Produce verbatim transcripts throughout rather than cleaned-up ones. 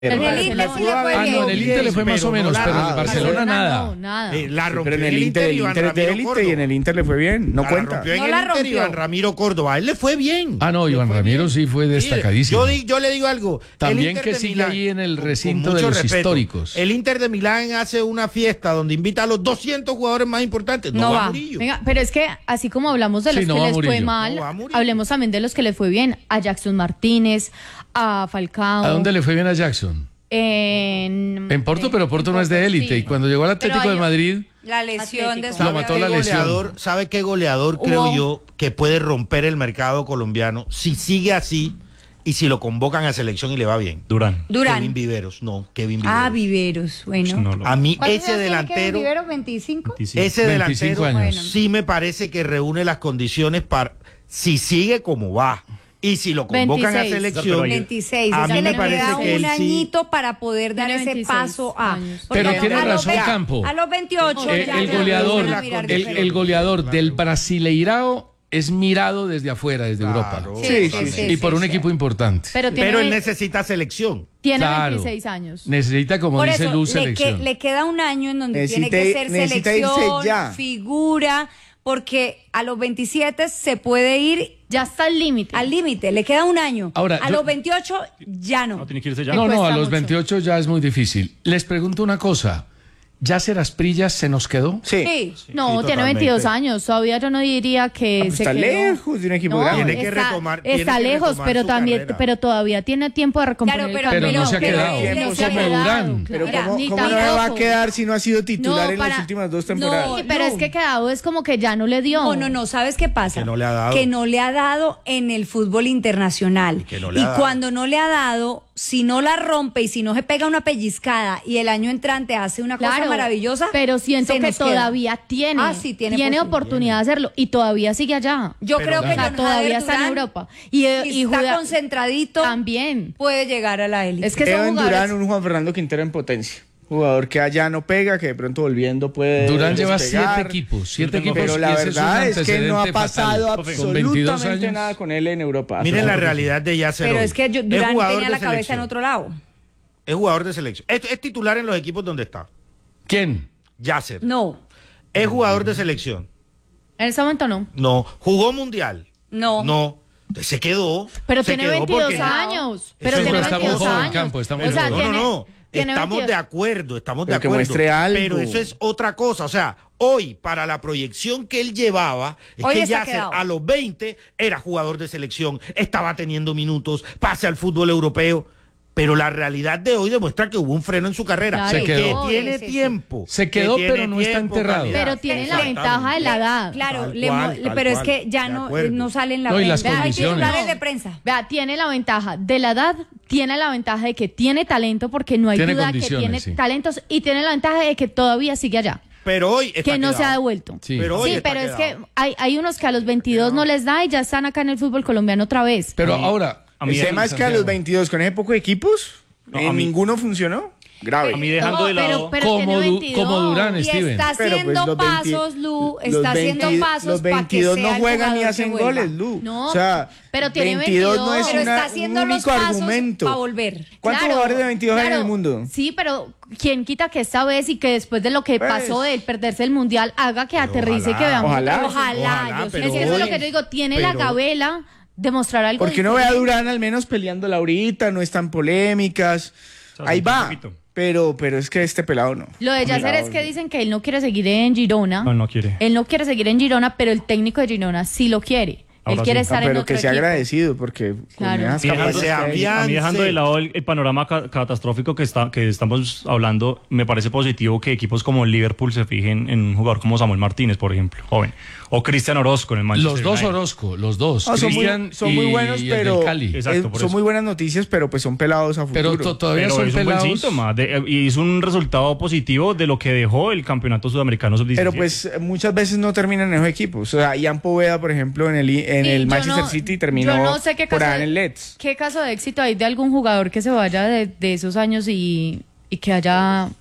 El El Inter Inter le sí le fue Ah, bien. no, en el Inter le fue más o menos, pero en el nada. Barcelona nada. No, nada. Eh, la Sí, rompió pero en el Inter, el Iván Inter es de Ramiro élite y Córdoba. en el Inter le fue bien, no La cuenta. rompió en No el la Inter rompió. Iván Ramiro Córdoba. A él le fue bien. Ah, no, Le Iván fue Ramiro bien. sí fue destacadísimo. Yo, di- yo le digo algo. el También Inter que de sigue Milán, ahí en el con- recinto con de mucho los respeto, históricos. El Inter de Milán hace una fiesta donde invita a los doscientos jugadores más importantes. No, No va va. Murillo. Venga, pero es que así como hablamos de Sí, los no que va les fue Murillo. mal, No va Murillo. hablemos también de los que les fue bien. A Jackson Martínez, a Falcao. ¿A dónde le fue bien a Jackson? En, En Porto, pero Porto no es de élite. sí. Y cuando llegó al Pero Atlético hay- de Madrid, La lesión de Atlético. Lo mató la ¿Qué lesión. goleador, ¿Sabe qué goleador Hubo- creo yo que puede romper el mercado colombiano si sigue así y si lo convocan a selección y le va bien? Durán. Durán. Kevin Viveros, no, Kevin Viveros. Ah, Viveros, bueno. No, lo- A mí ¿Cuántos ese años tiene Kevin delantero, Vivero? ¿veinticinco? veinticinco. ese veinticinco delantero años. sí me parece que reúne las condiciones para si sigue como va y si lo convocan a veintiséis. selección. No, pero ahí- veintiséis. A o sea, mí me le parece queda que un él sí- añito para poder dar Tiene ese veintiséis paso a. años. Porque Pero a- tiene a los razón ve- Campo. A los veintiocho. Eh, ya el le goleador, van a mirar el, diferente. el goleador del Brasileirao es mirado desde afuera, desde Claro. Europa. Sí, Sí, sí, sí, sí, Y por sí, un sí. equipo importante. Pero tiene, Pero él ve- necesita selección. tiene Claro. veintiséis años. Necesita, como Por dice eso, Luz, le, que- selección. le queda un año en donde Necesita- tiene que ser necesita irse selección, ya. figura, porque a los veintisiete se puede ir Ya está al límite. al límite, le queda un año. Ahora, a yo- los veintiocho ya no. No tiene que irse ya. No, no, cuesta a los mucho. veintiocho ya es muy difícil. Les pregunto una cosa. ¿Yasser Asprilla se nos quedó? Sí. Sí. No, Sí, tiene totalmente. veintidós años. Todavía yo no diría que Ah, pues se está quedó. lejos de un equipo grande. Tiene que está, retomar- tiene está que lejos, retomar pero su también, carrera. pero todavía tiene tiempo de recomponer Claro, el pero, Pero no camino. se ha pero quedado. le- le No se ha Como queda- Durán. Pero Mira, ¿cómo, ni cómo no me va a tampoco. quedar si no ha sido titular No, en para- las últimas dos temporadas? No, Sí, pero es que quedado es como que ya no le dio. No, no, no, ¿sabes qué pasa? Que no le ha dado. Que no le ha dado en el fútbol internacional. Y que no le Y ha dado. cuando no le ha dado, si no la rompe y si no se pega una pellizcada y el año entrante hace una cosa Claro, maravillosa, pero siento se que nos queda. todavía tiene, Ah, sí, tiene posibilidad. oportunidad de hacerlo y todavía sigue allá. Yo Pero creo claro. que O sea, John todavía Jader está en Durán, Europa. Y, eh, si y está Juda- concentradito, también. puede llegar a la élite. Es que son Veo en jugadores- Durán un Juan Fernando Quintero en potencia. Jugador que allá no pega, que de pronto volviendo puede. Durán lleva despegar. siete equipos. Siete Pero equipos. Pero y la ese es un verdad es, que no ha antecedente pasado fatal. Con veintidós absolutamente años. nada con él en Europa. Miren Hasta la ahora. realidad de Yasser Pero hoy. es que yo- Durán jugador tenía de la cabeza selección. en otro lado. Es jugador de selección. Es, es titular en los equipos donde está. ¿Quién? Yasser. No, Es jugador de selección. En ese momento no. No. Jugó mundial. no. No. Se quedó. Pero se tiene quedó veintidós porque- años. Pero Sí, tiene pero está muy veintidós joven, años. Campo, está muy o sea, joven. No, tiene, no, no. tiene Estamos veintidós. de acuerdo, estamos Pero de que acuerdo. muestre algo. Pero eso es otra cosa. O sea, hoy, para la proyección que él llevaba, es Hoy que está Yasser quedado. a los veinte era jugador de selección, estaba teniendo minutos, pase al fútbol europeo. Pero la realidad de hoy demuestra que hubo un freno en su carrera. Claro. Se que quedó. tiene Sí, sí, sí. tiempo. Se que quedó, tiene pero no está tiempo, enterrado. calidad. Pero tiene la Exactamente. ventaja de la edad. Claro, Tal le mo- cual, tal pero es cual. que ya De no, acuerdo. no sale en la No, y las prensa. Hay condiciones. titulares No. de prensa. Vea, tiene la ventaja de la edad, tiene la ventaja de que tiene talento, porque no hay Tiene duda que condiciones, tiene sí. talentos, y tiene la ventaja de que todavía sigue allá, Pero hoy está que no se quedado. ha devuelto. Sí. Pero hoy Sí, está pero es que quedado. hay, hay unos que a los veintidós no les da y ya están acá en el fútbol colombiano otra vez. Pero A mí- ahora. a mí El tema es que a los veintidós, con ese poco de equipos, No, eh, a mí- ninguno funcionó. Grave. A mí dejando No, de pero- lado. pero- Como, tiene Du- veintidós. como Durán, Y Steven. está Pero, pues, haciendo los veinte pasos, Lu. los Está haciendo veinte pasos Los para que veintidós sea no el juegan ni jugador hacen que vuelva. goles, Lu. No, o sea, pero tiene veintidós no es veintidós. Pero una- está haciendo un los único pasos argumento. para volver. ¿Cuántos jugadores de veintidós hay en el mundo? Sí, pero ¿quién quita que esta vez y que después de lo que Pues. pasó de él perderse el mundial haga que aterrice y que veamos? Ojalá. Ojalá. Ojalá, yo pero es que eso es lo hoy- que yo digo, tiene la pero- gabela de mostrar algo. Porque no ve a diferente. Durán al menos peleándola ahorita, no están polémicas. sea, Ahí un va. poquito. Pero, pero es que este pelado no. Lo de Yasser es que dicen que él no quiere seguir en Girona. No, no quiere. Él no quiere seguir en Girona, pero el técnico de Girona sí lo quiere. Él Ahora quiere sí. estar Ah, en pero otro que sea equipo. agradecido porque con Claro. esas Y dejando, capacidades que hay- Sean a mí dejando Bianse. de lado el, el panorama ca- catastrófico que, está, que estamos hablando, me parece positivo que equipos como el Liverpool se fijen en un jugador como Samuel Martínez, por ejemplo, joven. O Cristian Orozco en el Manchester Los dos United. Orozco, los dos. No, son, muy, Cristian son muy y- buenos, y el del pero Cali. Exacto, es- por son eso. muy buenas noticias, pero pues son pelados a futuro. Pero to- todavía Pero son es un buen pelados. síntoma de- eh, y es un resultado positivo de lo que dejó el campeonato sudamericano sub diecisiete. Pero pues muchas veces no terminan en esos equipos. O sea, Ian Poveda, por ejemplo, en el, en Sí, el yo Manchester no- City terminó yo no sé qué por caso allá en de- el Leeds. ¿Qué caso de éxito hay de algún jugador que se vaya de, de esos años y, y que haya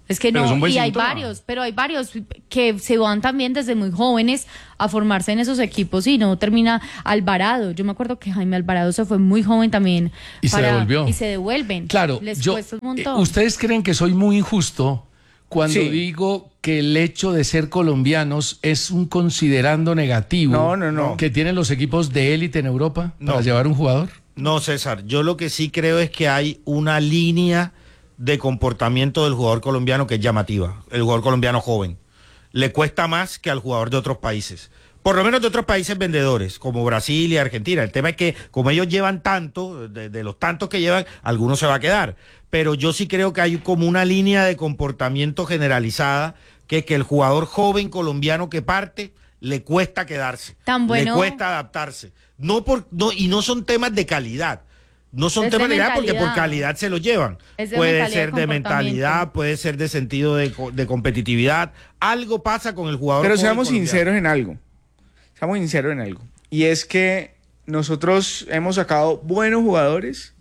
Es que Pero no, es un buen y hay síntoma. varios, pero hay varios que se van también desde muy jóvenes a formarse en esos equipos y no termina Alvarado. Yo me acuerdo que Jaime Alvarado se fue muy joven también. Y se devolvió. Y se devuelven. Claro, Les yo, cuesta un eh, montón. ¿ustedes creen que soy muy injusto cuando Sí. digo que el hecho de ser colombianos es un considerando negativo No, no, no. que tienen los equipos de élite en Europa para No. llevar un jugador? No, César, yo lo que sí creo es que hay una línea de comportamiento del jugador colombiano que es llamativa, el jugador colombiano joven. Le cuesta más que al jugador de otros países, por lo menos de otros países vendedores, como Brasil y Argentina. El tema es que como ellos llevan tanto, de, de los tantos que llevan, algunos se va a quedar. Pero yo sí creo que hay como una línea de comportamiento generalizada, que es que el jugador joven colombiano que parte, le cuesta quedarse, Tan bueno. le cuesta adaptarse. No por, no, y no son temas de calidad. No son Es de temas de calidad porque por mentalidad. calidad se los llevan. Es de Puede mentalidad, ser de comportamiento. mentalidad, puede ser de sentido de, co- de competitividad. Algo pasa con el jugador. Pero joven seamos colombiano. sinceros en algo. Seamos sinceros en algo. Y es que nosotros hemos sacado buenos jugadores,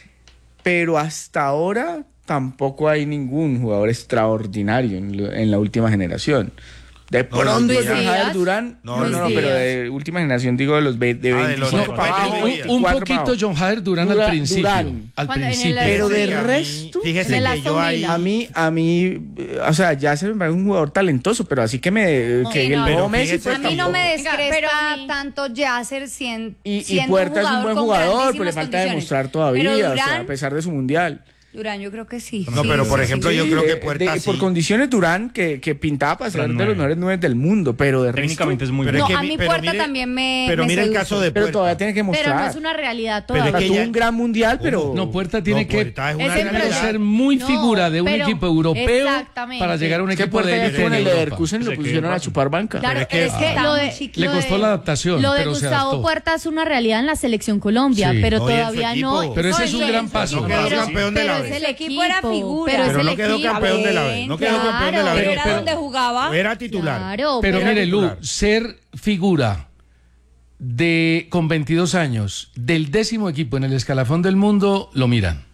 pero hasta ahora tampoco hay ningún jugador extraordinario en, lo- en la última generación. De No, pronto Luis John Díaz. Jader Durán, No, no, no, Luis no, pero Díaz. de última generación digo de los ve- de Ah, de los veinticinco de- para abajo, de- un, un veinticuatro para poquito abajo. John Jader Durán al Dura- principio. Durán. Al Cuando en el- principio. Pero de Sí, a mí- resto, fíjese en el que yo Aston ahí. Villa. A mí, a mí, eh, o sea, ya se me parece un jugador talentoso, pero así que me, que Sí, el no, nuevo pero Messi, fíjese pues A mí no tampoco. me Venga, descrespa pero a mí- tanto Yasser cien, Y, y siendo Puerta es un buen con jugador, pero le grandísimas falta condiciones. demostrar todavía, Pero o sea, Durán, a pesar de su mundial. Durán, yo creo que sí. No, Sí, pero sí, por sí, ejemplo, sí. yo creo que de- Puerta de- sí. por condiciones Durán, que, que pintaba para ser Gran de los nueve. mejores nueve del mundo, pero de Técnicamente es resto, muy Pero bueno. es que No, a mi- mí pero Puerta mire- también me Pero me mire el seduce. caso de pero Puerta. todavía tiene que Pero no mostrar. es una realidad Pero es todavía. que Tuvo ya- un gran mundial, pero No, Puerta tiene No, que Puerta es una Es el tiene que realidad. ser muy No, figura de un pero- equipo europeo exactamente. para llegar a un es que equipo de Puerta ya élite estuvo en en el Europa. Leverkusen y Se lo quedó pusieron a fácil. chupar banca. Claro, Pero es pero que- es que Está lo muy de, chiquito. Le lo costó de- la adaptación, Lo de pero se Gustavo adaptó. Puerta es una realidad en la selección Colombia, Sí. pero No, y en su todavía equipo. no. Pero ese no, es un y gran en su paso. No equipo, quedó pero- campeón de pero la es vez. el El equipo era figura. Pero, Pero es no el quedó equipo. campeón de la vez, no quedó campeón de la vez. Era Pero- donde jugaba. Era titular. Claro, Pero Era mire, Lu, titular. ser figura de con veintidós años del décimo equipo en el escalafón del mundo, lo miran.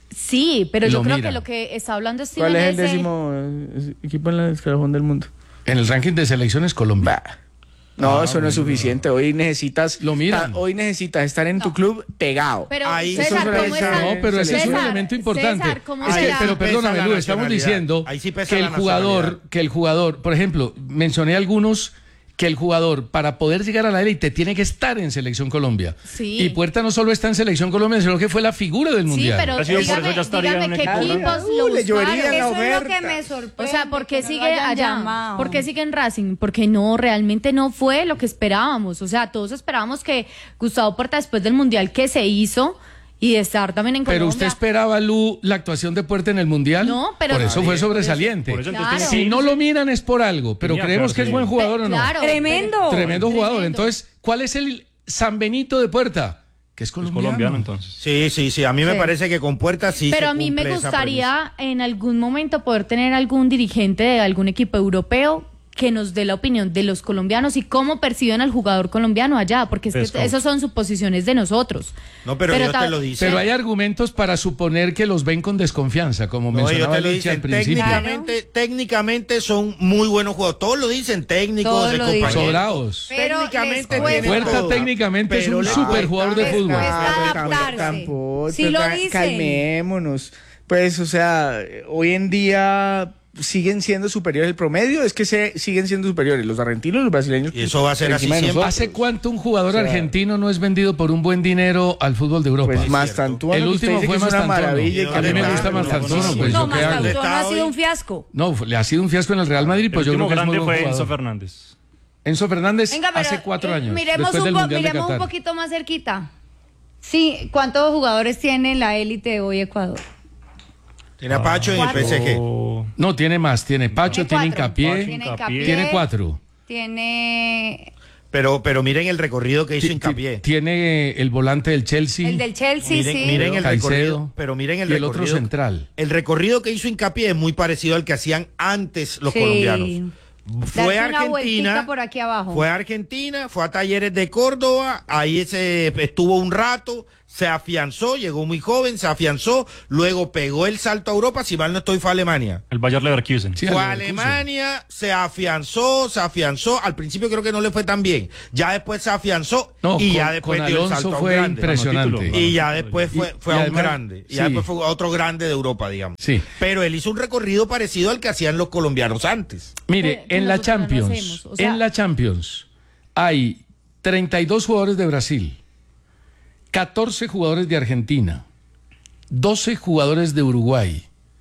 sí, pero yo Lo creo miran. que lo que está hablando Steven ¿Cuál es el ese- décimo eh, equipo en el escalafón del mundo? En el ranking de selecciones Colombia. Bah. No, eso no es suficiente. Hoy necesitas, Lo miran. ta- hoy necesitas estar en tu club pegado. Pero Ahí César, eso ¿cómo revisa- está? No, pero ese es un César, elemento importante. César, ¿cómo Es que, será? pero Pesa perdóname, la Lu, estamos nacionalidad. diciendo Ahí sí pesa que el la jugador, nacionalidad. que el jugador, por ejemplo, mencioné algunos que el jugador para poder llegar a la élite tiene que estar en Selección Colombia. Sí. Y Puerta no solo está en Selección Colombia, sino que fue la figura del Sí, mundial. pero Ha sido por dígame, eso ya estaría en dígame un qué equipo equipos grande. lo Uh, le llovería buscaron. la Eso es lo oferta. que me sorprende. O sea, ¿por qué que no lo sigue hayan allá? llamado. ¿Por qué sigue en Racing? Porque no, realmente no fue lo que esperábamos. O sea, todos esperábamos que Gustavo Puerta, después del Mundial que se hizo y de estar también en Colombia... Pero usted esperaba, Lu, la actuación de Puerta en el mundial. No, pero- Por eso fue Nadie. sobresaliente. Por eso entonces Claro. tiene Si que no irse. lo miran es por algo, pero Tenía que creemos que es haberse buen ido. jugador o no. Claro, Tremendo. Tremendo jugador. Tremendo. Entonces, ¿cuál es el San Benito de Puerta? Que es Es colombiano. colombiano entonces. Sí, sí, sí. A mí me Sí. parece que con Puerta sí Pero se a mí me cumple esa gustaría en algún momento poder tener algún dirigente de algún equipo europeo que nos dé la opinión de los colombianos y cómo perciben al jugador colombiano allá, porque es que Scout. esas son suposiciones de nosotros. No, pero ellos ta- te lo dicen. Pero hay argumentos para suponer que los ven con desconfianza, como No, ellos mencionaba te lo Licha al dicen. principio. Técnicamente, técnicamente son muy buenos jugadores. Todos lo dicen, técnicos, Todos de lo dicen. compañeros. Sobrados. Pero Técnicamente les cuesta. tienen Puerta todo. técnicamente es Pero un les super cuesta. jugador de Les fútbol. cuesta Ah, adaptarse. tampoco, Sí pero lo ca- dicen. calmémonos. Pues, o sea, hoy en día siguen siendo superiores. El promedio es que se, siguen siendo superiores los argentinos y los brasileños. Y eso va a ser por así encima de siempre. nosotros. ¿Hace cuánto un jugador O sea, argentino no es vendido por un buen dinero al fútbol de Europa? Pues Es Mastantuono, El que usted último dice fue que es una Mastantuono. maravilla. y A que A mí me le gusta da- Mastantuono, no, pues No, yo qué hago. Mastantuono ha Estado sido y- un fiasco. No, le ha sido un fiasco en el Real Madrid, El pues yo creo último que es muy grande buen fue Enzo jugador. Fernández. Enzo Fernández Venga, pero, hace cuatro eh, años, Miremos, después un, del po- Mundial de miremos un Qatar. poquito más cerquita. Sí, ¿cuántos jugadores tiene la élite hoy Ecuador? Tiene a Pacho en el P S G. O- No, tiene más, tiene Pacho, tiene, cuatro. Hincapié, Tiene Hincapié. Hincapié. tiene cuatro. Tiene Pero, pero miren el recorrido que hizo Ti- ti- Hincapié. Tiene el volante del Chelsea. el del Chelsea, miren, sí. miren el Caicedo. recorrido, pero miren el Y el otro recorrido. central. El recorrido que hizo Hincapié es muy parecido al que hacían antes los Sí. colombianos. Fue Darse a una vueltica Argentina, por aquí abajo. fue a Argentina, fue a Talleres de Córdoba, ahí se estuvo un rato, se afianzó, llegó muy joven, se afianzó, luego pegó el salto a Europa, si mal no estoy, fue a Alemania. El Bayer Leverkusen. Sí, Fue a al Leverkusen. Alemania, se afianzó, se afianzó. Al principio creo que no le fue tan bien. Ya después se afianzó No, y con, ya después con dio el Alonso salto a un fue grande. impresionante. Título. Y ya después fue, fue Y a un además- grande. Y sí. ya después fue a otro grande de Europa, digamos. Sí. Pero él hizo un recorrido parecido al que hacían los colombianos antes. Mire, Que- que en la nosotros no Champions, hacemos, o sea- en la Champions hay treinta y dos jugadores de Brasil, catorce jugadores de Argentina, doce jugadores de Uruguay,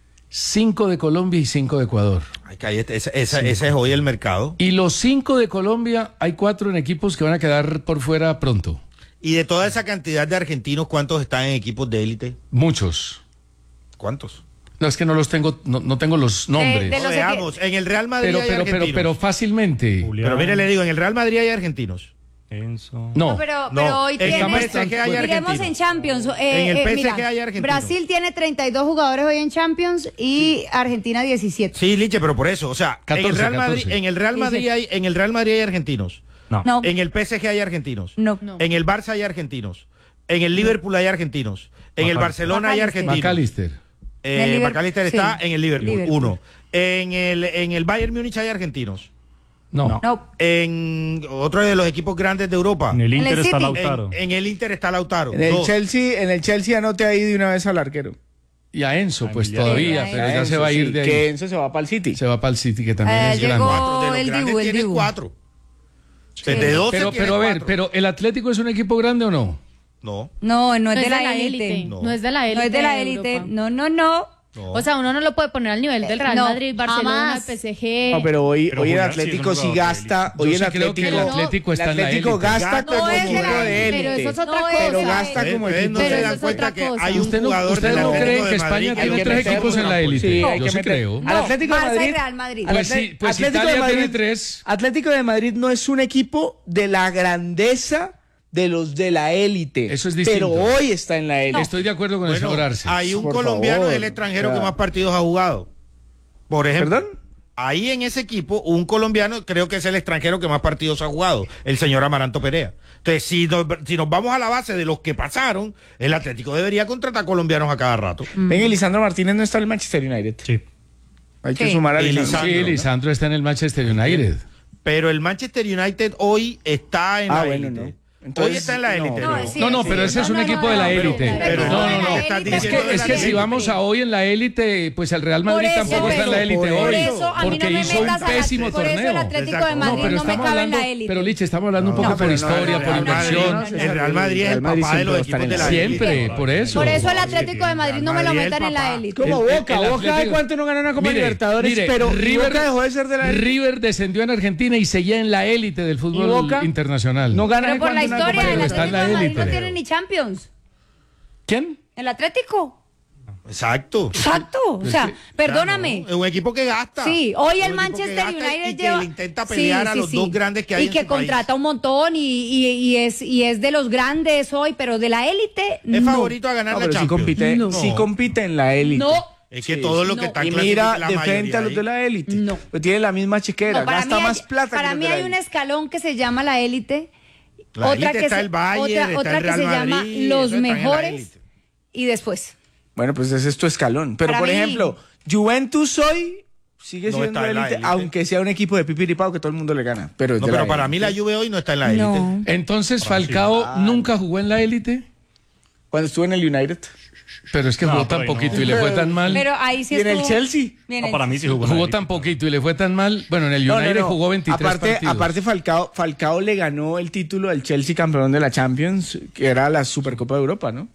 cinco de Colombia y cinco de Ecuador. Ay, que ahí está, ese, ese- ese es hoy el mercado. Y los cinco de Colombia hay cuatro en equipos que van a quedar por fuera pronto. Y de toda esa cantidad de argentinos, ¿cuántos están en equipos de élite? Muchos. ¿Cuántos? No, es que no los tengo, no, no tengo los nombres. de No, los equi- veamos, en el Real Madrid pero, hay pero, pero, argentinos. pero fácilmente. Julián, Pero mire, le digo, en el Real Madrid hay argentinos. Enzo. No. No, pero, No, pero hoy en el tienes, P S G hay miremos argentinos. en Champions. eh, En el eh, P S G mira, hay argentinos. Brasil tiene treinta y dos jugadores hoy en Champions y Argentina diecisiete. Sí, Liche, pero por eso, o sea, en el catorce, Real Madrid, catorce. en el Real Madrid hay, en el Real Madrid hay argentinos. No. No, En el P S G hay argentinos. no. No. En el Barça hay argentinos. En el Liverpool hay argentinos. En el McAllister. Barcelona hay McAllister. argentinos. McAllister. Eh, En el Liverpool, McAllister sí. está en el Liverpool, Liverpool. uno. En el, en el Bayern Múnich hay argentinos. No. No. No. En otro de los equipos grandes de Europa. En el En Inter el está City. Lautaro. En, en el Inter está Lautaro. En el dos. Chelsea, en el Chelsea anote ahí de una vez al arquero. Y a Enzo, pues Emiliano. todavía, Sí, pero a ya Enzo, se va a ir sí, de Que ahí. Enzo se va para el City. Se va para el City, que también Eh, es llegó- grande. De los el grandes Dibu, el tiene Dibu. cuatro. Desde doce Pero, tiene pero a ver, cuatro. pero ¿el Atlético es un equipo grande o no? No. No, no es No de la élite. No. No es de la élite. No es de la de élite. Europa. No, no, no. No. O sea, uno no lo puede poner al nivel del Real No, Madrid, Barcelona, jamás. P S G. No, pero hoy, Pero hoy el Julián sí es un Atlético sí, jugador de gasta. Yo Hoy sí el creo que el Atlético, Atlético está el en la Atlético élite. gasta Gasta como no es de equipo la de élite, élite. pero eso es otra No es Pero de la gasta élite. como Ustedes equipo no de se Pero dan eso es cuenta otra que cosa. hay un ¿Usted no, jugador usted del no Atlético cree de que España Madrid tiene hay que tres meterlo equipos en la élite? Sí, hay Yo que sí meter- creo. Al Atlético de Barça y Madrid. Real Madrid. al Pues Atle- sí, pues Atlético Italia de Madrid- tiene tres. Atlético de Madrid no es un equipo de la grandeza de los de la élite. Eso es distinto. Pero hoy está en la élite. Estoy de acuerdo con el Bueno, señor Arce. hay un Por colombiano favor. del extranjero O sea, que más partidos ha jugado. Por ejemplo. ¿Perdón? Ahí en ese equipo, un colombiano creo que es el extranjero que más partidos ha jugado, el señor Amaranto Perea. Entonces, si nos, si nos vamos a la base de los que pasaron, el Atlético debería contratar colombianos a cada rato. Venga, Lisandro Martínez no está en el Manchester United. Sí. Hay que Sí. sumar a Y Lisandro. Lisandro, Sí, ¿no? Lisandro está en el Manchester United. Pero el Manchester United hoy está en Ah, la bueno, élite. no. Entonces, hoy está en la no, élite. no, ¿no? sí, No, no, sí. pero ese es un No, no, equipo no, de la no, élite. pero- Pero pero no, de no, la no, élite, estás pero Es diciendo que, de es la que si élite. vamos a hoy en la élite, pues el Real Madrid Por eso, tampoco está en la pero- élite por hoy. eso, a mí porque no me hizo un metas a la- pésimo por eso el torneo. Atlético Exacto. de No, Madrid No, pero no, me estamos cabe hablando, en la élite. pero Lich, estamos hablando un No, poco por pero no, historia, no, por no, no, inversión. no, no, El Real Madrid es Real el Madrid papá de siempre los va a estar equipos en de la la élite. Siempre, por eso. Por eso el Sí, Atlético de Madrid no me lo Madrid es el metan en la papá. élite. Como El- Boca, el Boca de Atlético- cuánto no gana una Copa Mire, Libertadores, mire, pero ¿y River, Boca dejó de ser de la élite. River descendió en Argentina y seguía en la élite del ¿Y fútbol Boca? internacional. No gana Pero por la cuánto una historia, Copa el Pero está en Atlético la de Madrid élite. no tiene ni Champions. ¿Quién? El Atlético. Exacto. Exacto. O sea, perdóname. Es un equipo que gasta. Sí, hoy Es el un equipo que Manchester gasta United y que lleva... le intenta pelear a los dos grandes que hay y en que su país. contrata un montón y, y- y es y es de los grandes hoy, pero de la élite Es no. favorito a ganar No, la pero sí Champions. compite, No. sí compite en la élite. No. Es que Sí. todos los que No. están Y clasificados, mira la de frente mayoría a los ahí. de la élite. No. Pues tiene la misma chequera, No, para gasta mí más hay, plata para que los mí de la hay un élite. escalón que se llama la élite. La otra élite que está se, el Bayern, otra, está otra el que Real se llama Madrid, los esos están en la mejores élite. y después. Bueno, pues ese es tu escalón. Pero Para por mí- ejemplo, Juventus hoy sigue No siendo está en la élite, élite. aunque sea un equipo de pipiripao que todo el mundo le gana. Pero, es No, de pero la para élite. mí la Juve hoy no está en la élite. No. Entonces Falcao nunca jugó en la élite, Cuando estuvo en el United. pero es que No, jugó por tan ahí no. poquito y le fue tan mal. Pero ahí sí ¿Y en el estuvo- Chelsea? Bien, No, el- para mí sí jugó. en la Jugó élite. tan poquito y le fue tan mal. Bueno, en el No, no, United no. jugó veintitrés aparte, partidos. aparte Falcao, Falcao le ganó el título al Chelsea campeón de la Champions, que era la Supercopa de Europa, ¿no?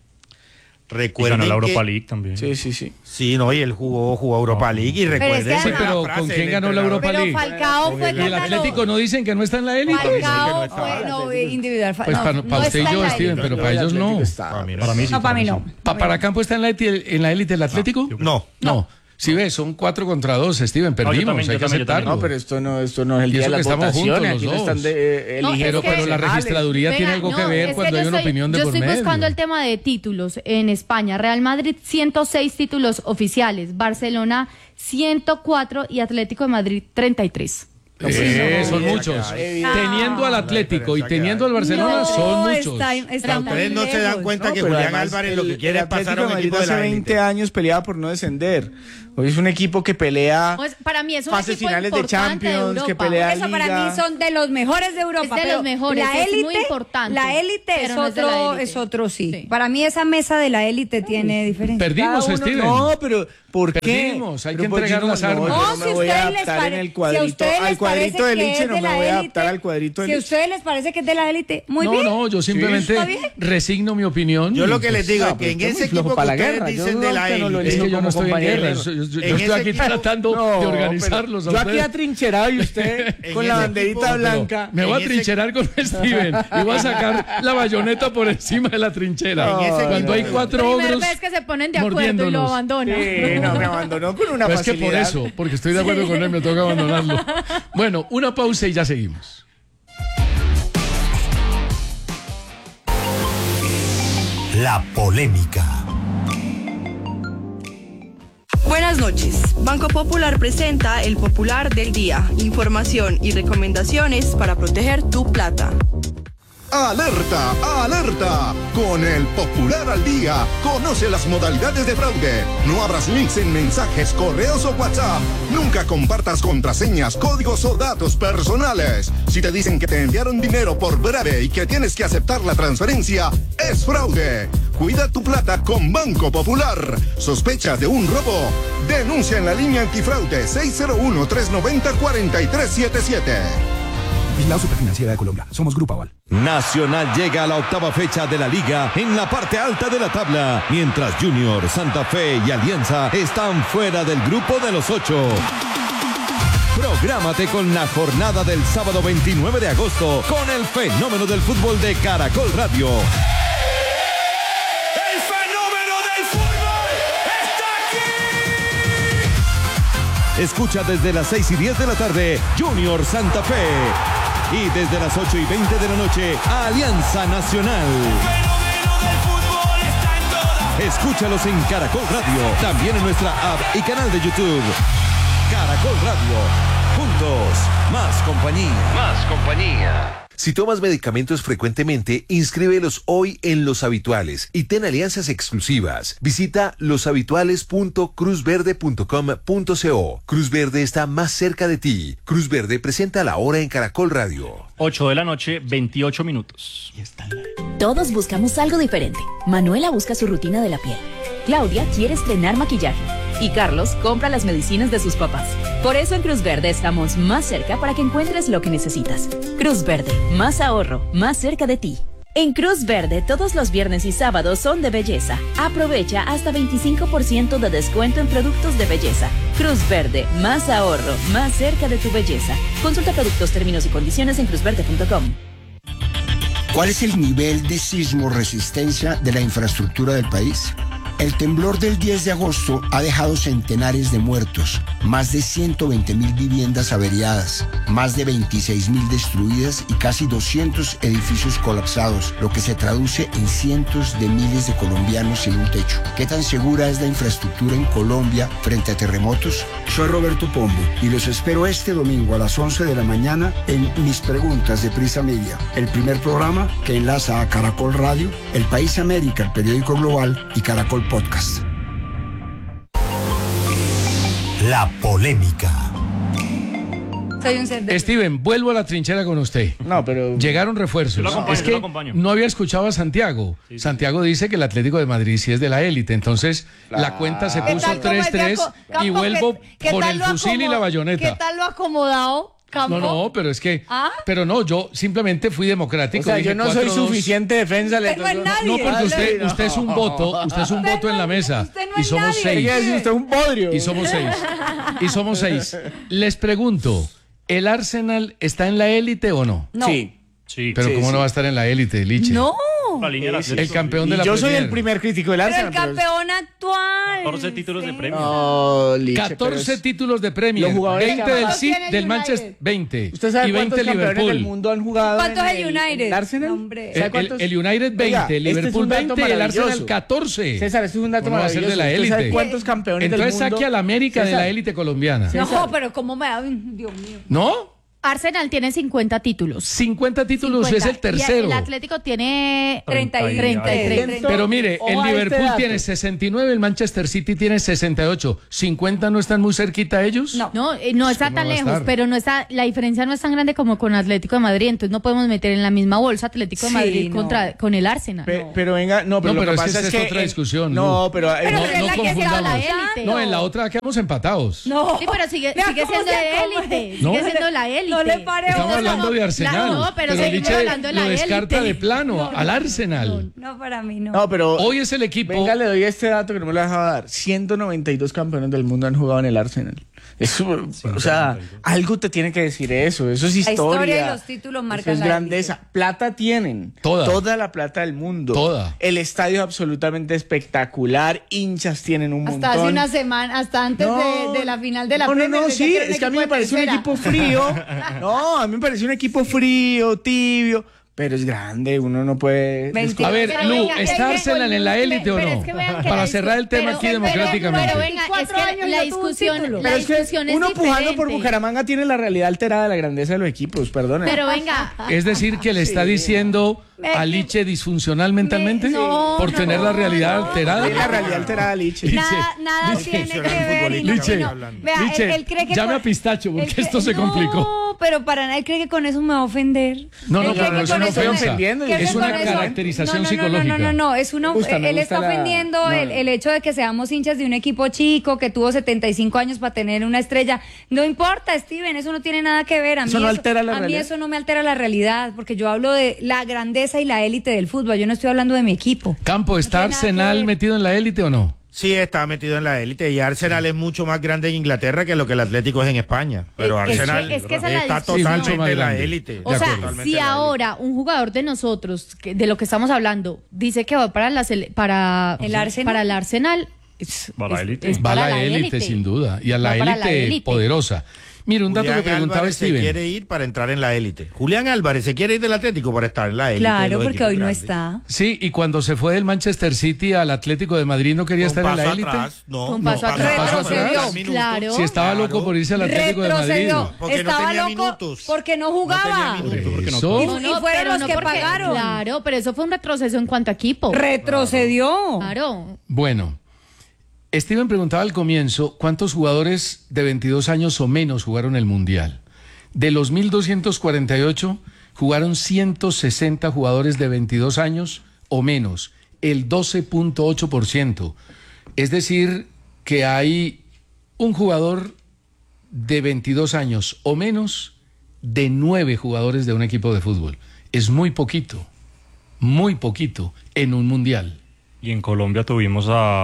Y Recuerden ganó la Europa que- League también. Sí, sí, sí. Sí, no, y él jugó, jugó Europa League y es que recuerden. además- Sí, pero la ¿con frase quién del ganó la entrenador. Europa Pero League? Falcao fue ¿Y el ganador. Atlético no dicen que no está en la élite? Dicen que no Falcao está. fue no, individual. Pues no, para, no para usted y está en yo, la Steven, élite. pero para ellos no. Para mí no. Para mí sí. No, para mí no. Pa- ¿Para Campo está en la élite, en la élite el Atlético? No. No. Si ves, son cuatro contra dos, Steven, perdimos, también, yo hay que también, yo también. aceptarlo. No, pero esto no, esto no es el Y día de eso las que estamos votaciones. juntos Aquí los no están dos. de, eh, No, eligiendo es que- pero la concejales. registraduría Venga, tiene algo que no, ver es cuando yo hay una estoy- opinión de Yo por estoy medio. buscando el tema de títulos en España. Real Madrid, ciento seis títulos oficiales. Barcelona, ciento cuatro y Atlético de Madrid, treinta y tres. Eh, son Evidente, muchos. evidente. Teniendo al Atlético y teniendo al Barcelona, No, son muchos. está- está muy Ustedes no se dan lejos. cuenta No, que pero Julián además Álvarez el- lo que quiere el es pasar a Atlético un de Madrid equipo de hace la veinte élite. años peleaba por no descender. Hoy es un equipo que pelea Pues, para mí es un fases equipo finales de importante de Champions, que Europa. pelea Eso para Liga. mí son de los mejores de Europa. Es de pero los mejores, La es élite, muy importante, La élite es pero no es de la otro, élite. es otro sí. Sí. Para mí esa mesa de la élite tiene diferencia. Perdimos, Cada uno- Steven. No, pero ¿por qué? Perdimos, hay Pero que pues entregar yo no- las no, armas. yo No, no si me voy a ustedes les adaptar en pare- el si a cuadrito, ustedes al les cuadrito parece del que Liche es no de me la voy a élite, adaptar al cuadrito del Si a Liche. ustedes les parece que es de la élite, muy no, bien. no, yo simplemente está bien. resigno mi opinión. Yo y, lo que pues, les digo no, es que pero en usted es ese muy flojo equipo que para la ustedes guerra. Yo dicen de no, la usted no lo élite. Es que yo no como estoy en compañero. guerra. Yo, yo- yo En estoy ese aquí equipo- tratando No, de organizarlos. a pero yo aquí ustedes. atrincherado y usted En con ese la equipo, banderita pero blanca. Me voy a En ese- trincherar con Steven y voy a sacar la bayoneta por encima de la trinchera. En ese Cuando equipo- hay cuatro Primera ogros vez que se ponen de acuerdo y lo mordiéndonos. abandonan. Sí, no, me abandonó con una Pues es que facilidad. por eso, porque estoy de acuerdo con él, me toca abandonarlo. Bueno, una pausa y ya seguimos. La polémica. Buenas noches. Banco Popular presenta el Popular del Día. Información y recomendaciones para proteger tu plata. ¡Alerta! ¡Alerta! Con el Popular al Día, conoce las modalidades de fraude. No abras links en mensajes, correos o WhatsApp. Nunca compartas contraseñas, códigos o datos personales. Si te dicen que te enviaron dinero por breve y que tienes que aceptar la transferencia, es fraude. Cuida tu plata con Banco Popular. ¿Sospecha de un robo? Denuncia en la línea antifraude seis cero uno, tres nueve cero, cuatro tres siete siete. Vigilado Superfinanciera de Colombia. Somos Grupo Aval. Nacional llega a la octava fecha de la liga en la parte alta de la tabla, mientras Junior, Santa Fe y Alianza están fuera del grupo de los ocho. Prográmate con la jornada del sábado veintinueve de agosto con el fenómeno del fútbol de Caracol Radio. ¡El fenómeno del fútbol está aquí! Escucha desde las seis y diez de la tarde Junior Santa Fe. Y desde las ocho y veinte de la noche, Alianza Nacional. ¡El fenómeno del fútbol está en todas! Escúchalos en Caracol Radio, también en nuestra app y canal de YouTube. Caracol Radio. Juntos, más compañía. Más compañía. Si tomas medicamentos frecuentemente, inscríbelos hoy en Los Habituales y ten alianzas exclusivas. Visita los habituales punto cruz verde punto com punto co. Cruz Verde está más cerca de ti. Cruz Verde presenta la hora en Caracol Radio. ocho de la noche, veintiocho minutos. Todos buscamos algo diferente. Manuela busca su rutina de la piel. Claudia quiere estrenar maquillaje. Y Carlos compra las medicinas de sus papás. Por eso en Cruz Verde estamos más cerca para que encuentres lo que necesitas. Cruz Verde, más ahorro, más cerca de ti. En Cruz Verde, todos los viernes y sábados son de belleza. Aprovecha hasta veinticinco por ciento de descuento en productos de belleza. Cruz Verde, más ahorro, más cerca de tu belleza. Consulta productos, términos y condiciones en cruz verde punto com. ¿Cuál es el nivel de sismo resistencia de la infraestructura del país? El temblor del diez de agosto ha dejado centenares de muertos, más de ciento veinte mil viviendas averiadas, más de veintiséis mil destruidas y casi doscientos edificios colapsados, lo que se traduce en cientos de miles de colombianos sin un techo. ¿Qué tan segura es la infraestructura en Colombia frente a terremotos? Soy Roberto Pombo y los espero este domingo a las once de la mañana en Mis Preguntas de Prisa Media, el primer programa que enlaza a Caracol Radio, El País América, el periódico global y Caracol Podcast. La polémica. Soy un ser de... Steven, vuelvo a la trinchera con usted. No, pero... Llegaron refuerzos. Yo lo acompaño, es yo que lo acompaño. no había escuchado a Santiago. Sí, sí. Santiago dice que el Atlético de Madrid sí es de la élite. Entonces, la cuenta se ¿Qué puso tal como tres es de tres aco- y Campo, vuelvo qué- qué por tal el lo fusil y la acomo- bayoneta. ¿Qué tal lo acomodado, Campo? No, no, pero es que... ¿Ah? Pero no, yo simplemente fui democrático. O sea, dije yo no soy cuatro dos. suficiente defensa. le- Usted no es nadie. No, porque usted, no. usted es un voto, usted es un Usted voto no en la es- mesa. usted no Y es somos nadie. seis. Ella dice, usted es un bodrio. Y somos seis. Y somos seis. Les pregunto, ¿el Arsenal está en la élite o no? No. Sí. Sí. Pero Sí, ¿cómo sí. no va a estar en la élite, Liche? No. La línea del Sí, Atlético. El campeón Y de la yo soy Premier. el primer crítico del Pero el Arsenal. campeón actual. catorce títulos de premio. No, Liche, pero catorce es- títulos de Premier, Los jugadores veinte que del ¿Cuántos City, tiene el del United? Manchester, veinte. ¿Usted sabe y cuántos veinte campeones Liverpool. del mundo han jugado ¿Cuántos en el United? el Arsenal? Hombre. ¿Sabe El, cuántos? el United veinte, Oiga, este es Liverpool un dato veinte y el Arsenal maravilloso. catorce. César, esto es un dato ¿Cómo va a ser maravilloso. de la ¿Usted sabe élite? cuántos campeones Entonces del mundo? saque a la América de César, la élite colombiana. No, pero ¿cómo me da? Dios mío. ¿No? Arsenal tiene cincuenta títulos. cincuenta títulos cincuenta. es el tercero. Y el Atlético tiene treinta y tres. Pero mire, el Ojo a este Liverpool dato. tiene sesenta y nueve, el Manchester City tiene sesenta y ocho. ¿cincuenta no están muy cerquita ellos? No. No, eh, no está ¿Cómo tan va a lejos, estar? pero no está, la diferencia no es tan grande como con Atlético de Madrid, entonces no podemos meter en la misma bolsa Atlético de Sí, Madrid no. contra con el Arsenal. Pe- Pero venga, no, pero No, lo pero que es que pasa esa es es que otra en- discusión, No, Lu. pero, Pero No, es no la que está confundamos. la élite. No, en la otra quedamos empatados. No. Sí, pero sigue, Vea sigue cómo siendo se de come. élite, No. sigue siendo la élite. No le pare Estamos bola. hablando de Arsenal. No, pero seguimos Liche hablando de la lo descarta élite. de plano al Arsenal. No, para mí no. No, pero Hoy es el equipo. venga, le doy este dato que no me lo dejaba dar. ciento noventa y dos campeones del mundo han jugado en el Arsenal. Eso, o sea, algo te tiene que decir eso. Eso es La historia. historia y los títulos marcan Eso es la grandeza. Plata tienen. Toda. Toda la plata del mundo. Toda. El estadio es absolutamente espectacular. Hinchas tienen un Hasta montón. hace una semana, hasta antes No. de, de la final de la No, no, Premier, no, decía sí, era un es que a mí me equipo de parece un tercera. equipo frío. No, a mí me parece un equipo frío, tibio, pero es grande, uno no puede... Mentira. A ver, Pero Lu, venga, ¿está venga, Arsenal en la élite o pero no? es que vean que Para la cerrar el discu- tema pero- aquí pero- democráticamente. Pero venga, es Cuatro que años la no tuvo un discusión, título. la Pero es que discusión es uno pujando por diferente. Bucaramanga tiene la realidad alterada de la grandeza de los equipos, perdón. Pero venga, Es decir, que le está diciendo a Liche disfuncional mentalmente Me- no, por no, tener la realidad no. alterada. Tiene la realidad alterada, Liche. Liche, Nada, nada Liche. tiene que ver. y no- Liche, y no- Vea, Liche, él, él cree que llame con- a Pistacho porque él cree- esto se no, complicó. pero para nada, él cree que con eso me va a ofender. No, Él no, cree pero que eso con no eso fue me- ofendiendo, que es con una eso- caracterización no, no, psicológica. No, no, no, no, es una, Me gusta, me él está gusta la- ofendiendo no, el, no. el hecho de que seamos hinchas de un equipo chico que tuvo setenta y cinco años para tener una estrella. No importa, Steven, eso no tiene nada que ver. A mí Eso no altera la a mí realidad. eso no me altera la realidad, porque yo hablo de la grandeza y la élite del fútbol. Yo no estoy hablando de mi equipo. Campo, ¿está No tiene nada que Arsenal ver. metido en la élite o no? Sí, está metido en la élite y Arsenal es mucho más grande en Inglaterra que lo que el Atlético es en España. Pero Es que- Arsenal es que esa es la está discusión. Sí, mucho totalmente más en la grande. élite. o sea, Totalmente si en la élite. ahora un jugador de nosotros, que- de lo que estamos hablando, dice que va para la sele- para ¿El Arsenal? para el Arsenal, es, Va a la es- élite. es Va a para la élite, sin duda. Y a la Va para la élite élite. poderosa. Mira, un dato Julián que preguntaba Álvarez se Steven. quiere ir para entrar en la élite. Julián Álvarez se quiere ir del Atlético para estar en la élite. de Claro, los porque equipos hoy no grandes. está. Sí, y cuando se fue del Manchester City al Atlético de Madrid no quería Un estar en la paso élite. atrás, no, Un no, paso atrás. paso Retrocedió, atrás. claro. Si estaba Claro. loco por irse al Atlético de Madrid. Retrocedió. Porque no Estaba tenía loco minutos. porque no No jugaba. tenía minutos, porque no Eso. jugaba. Y- y fueron pero los que porque- pagaron. Claro, pero eso fue un retroceso en cuanto a equipo. Retrocedió. Claro. Bueno, Steven preguntaba al comienzo cuántos jugadores de veintidós años o menos jugaron el Mundial. De los mil doscientos cuarenta y ocho, jugaron ciento sesenta jugadores de veintidós años o menos, el doce punto ocho por ciento. Es decir, que hay un jugador de veintidós años o menos de nueve jugadores de un equipo de fútbol. Es muy poquito, muy poquito en un Mundial. Y en Colombia tuvimos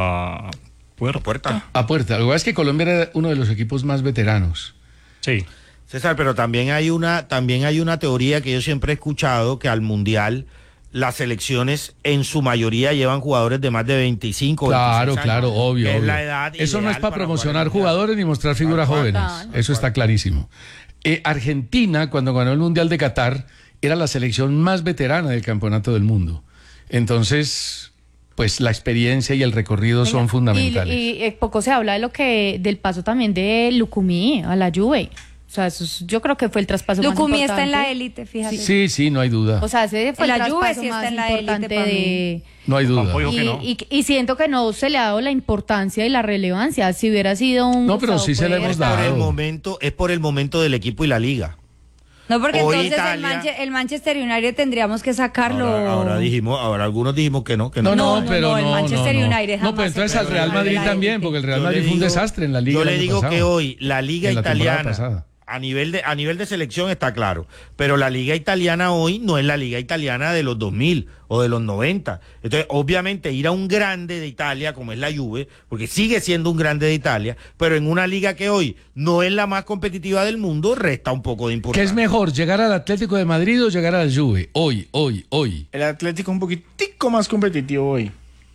a Puerta. Puerta. A puerta. Lo que pasa es que Colombia era uno de los equipos más veteranos. Sí. César, pero también hay una, también hay una teoría que yo siempre he escuchado, que al Mundial las selecciones en su mayoría llevan jugadores de más de veinticinco, Claro, veintiséis claro, años, obvio. que es obvio. la edad Eso no es ideal para promocionar jugar el Mundial. jugadores ni mostrar figuras Tal cual, jóvenes. tal Eso está clarísimo. Eh, Argentina, cuando ganó el Mundial de Qatar, era la selección más veterana del campeonato del mundo. Entonces, pues la experiencia y el recorrido son Venga, fundamentales. Y, y, eh, poco se habla de lo que del paso también de Lucumí a la Juve. O sea, eso es- yo creo que fue el traspaso Lucumí más está importante. en la élite, fíjate. Sí, sí, no hay duda. O sea, ese fue En el la Juve traspaso sí está más en la élite importante para mí. de... No hay duda. Campo dijo Y, que no. y, y siento que no se le ha dado la importancia y la relevancia. Si hubiera sido un... No, pero Gustavo sí se le Puerta- hemos Es por el dado. momento, es por el momento del equipo y la liga. No, porque Hoy entonces el, Italia- Manche- el Manchester United tendríamos que sacarlo. Ahora, ahora dijimos, ahora algunos dijimos que no, que No, no. no, No, no, pero no, no. el Manchester no, no. United No, jamás pues entonces se al puede Real hablar de Madrid la también, élite. porque el Real Yo le Madrid fue un digo- desastre en la liga. Yo el le año digo pasado. que hoy la liga En la temporada italiana pasada. a nivel de a nivel de selección está claro, pero la liga italiana hoy no es la liga italiana de los dos mil o de los noventa. Entonces, obviamente ir a un grande de Italia como es la Juve, porque sigue siendo un grande de Italia, pero en una liga que hoy no es la más competitiva del mundo, resta un poco de ¿Qué importancia. es mejor, llegar al Atlético de Madrid o llegar a la Juve? Hoy, hoy, hoy. El Atlético un poquitico más competitivo hoy.